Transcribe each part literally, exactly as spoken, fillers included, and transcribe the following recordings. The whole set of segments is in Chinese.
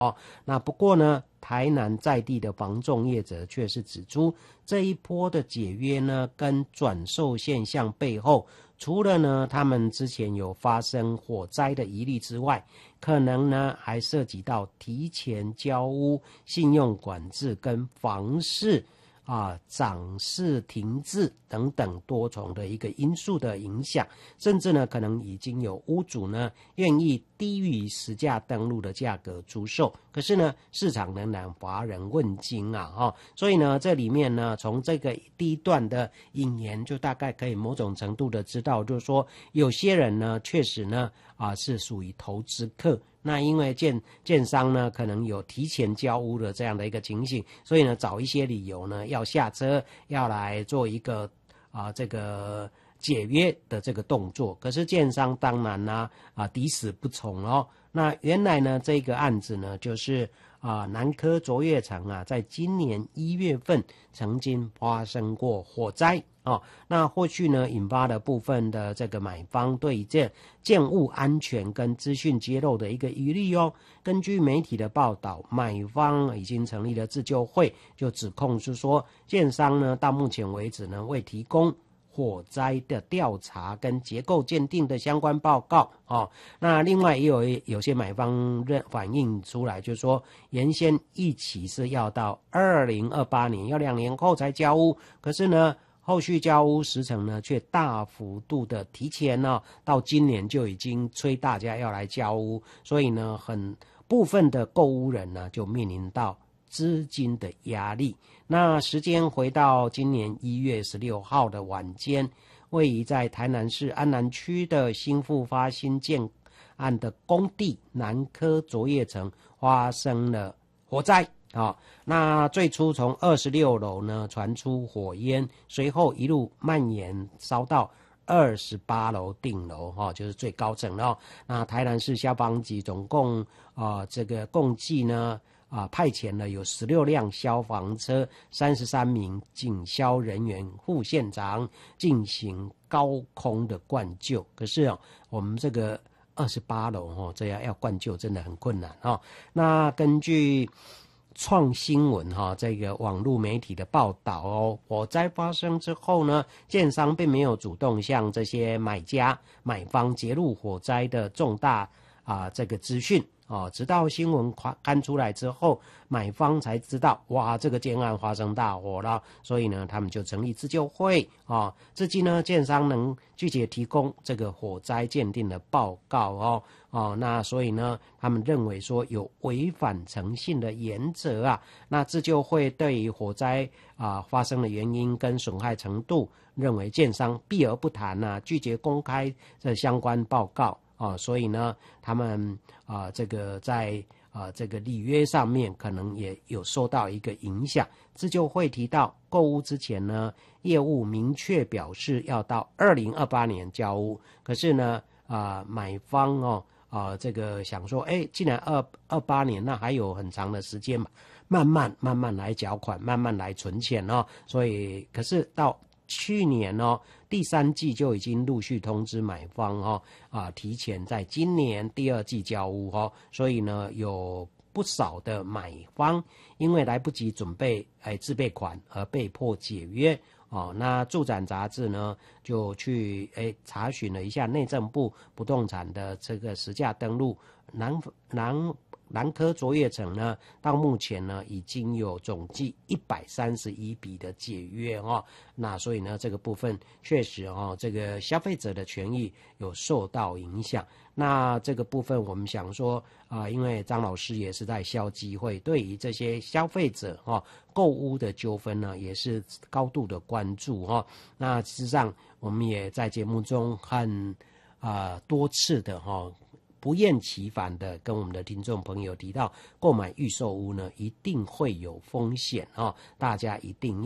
哦，那不过呢，台南在地的房仲业者却是指出，这一波的解约呢，跟转售现象背后，除了呢他们之前有发生火灾的疑虑之外，可能呢还涉及到提前交屋、信用管制跟房市啊涨势停滞等等多重的一个因素的影响，甚至呢可能已经有屋主呢愿意低于实价登录的价格出售，可是呢市场仍然乏人问津啊、哦、所以呢这里面呢从这个第一段的引言就大概可以某种程度的知道，就是说有些人呢确实呢啊是属于投资客，那因为建建商呢可能有提前交屋的这样的一个情形，所以呢找一些理由呢要下车，要来做一个啊这个解约的这个动作，可是建商当然呢啊抵死不从哦。那原来呢这个案子呢就是啊南科卓越城啊在今年一月份曾经发生过火灾哦，那后续呢引发了部分的这个买方对这建物安全跟资讯揭露的一个疑虑哦。根据媒体的报道，买方已经成立了自救会，就指控是说建商呢到目前为止呢未提供火灾的调查跟结构鉴定的相关报告哦。那另外也有有些买方认反映出来，就是说原先一起是要到二零二八年，要两年后才交屋，可是呢后续交屋时程呢却大幅度的提前呢、哦，到今年就已经催大家要来交屋，所以呢很部分的购屋人呢就面临到资金的压力。那时间回到今年一月十六号的晚间，位于在台南市安南区的新复发新建案的工地南科卓越城发生了火灾啊、哦！那最初从二十六楼呢传出火焰，随后一路蔓延烧到二十八楼顶楼哈、哦，就是最高层了、哦。那台南市消防局总共啊、呃、这个共计呢。啊，派遣了有十六辆消防车、三十三名警消人员赴现场进行高空的灌救。可是哦，我们这个二十八楼哦，这样要灌救真的很困难哦。那根据创新闻哈、哦、这个网络媒体的报道哦，火灾发生之后呢，建商并没有主动向这些买家、买方揭露火灾的重大啊这个资讯。哦，直到新闻刊出来之后，买方才知道，哇，这个建案发生大火了，所以呢，他们就成立自救会哦。至今呢，建商能拒绝提供这个火灾鉴定的报告哦哦，那所以呢，他们认为说有违反诚信的原则啊。那自救会对于火灾啊发生的原因跟损害程度，认为建商避而不谈呐、啊，拒绝公开这相关报告。啊、哦，所以呢，他们啊、呃，这个在啊、呃、这个履约上面可能也有受到一个影响。自救会提到，购屋之前呢，业务明确表示要到二零二八年交屋，可是呢，啊、呃、买方哦啊、呃、这个想说，哎，既然二二八年，那还有很长的时间嘛，慢慢慢慢来缴款，慢慢来存钱哦。所以，可是到去年哦，第三季就已经陆续通知买方哦，啊，提前在今年第二季交屋哦，所以呢，有不少的买方因为来不及准备哎自备款而被迫解约哦。那住展杂志呢就去哎查询了一下内政部不动产的这个实价登录，南南。南科卓越城呢，到目前呢已经有总计一百三十一笔的解约哦。那所以呢，这个部分确实哦，这个消费者的权益有受到影响。那这个部分我们想说啊、呃，因为张老师也是在消基会，对于这些消费者哦购屋的纠纷呢，也是高度的关注哦。那事实上，我们也在节目中很啊、呃、多次的哈、哦。不厌其烦的跟我们的听众朋友提到，购买预售屋呢，一定会有风险哦，大家一定要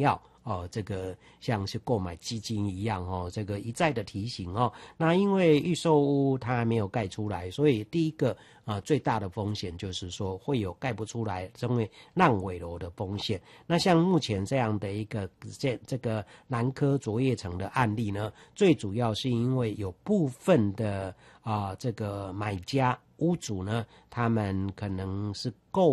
哦，这个像是购买基金一样哦，这个一再的提醒哦。那因为预售屋它还没有盖出来，所以第一个啊、呃、最大的风险就是说会有盖不出来，成为烂尾楼的风险。那像目前这样的一个这这个南科卓越城的案例呢，最主要是因为有部分的啊、呃、这个买家屋主呢，他们可能是购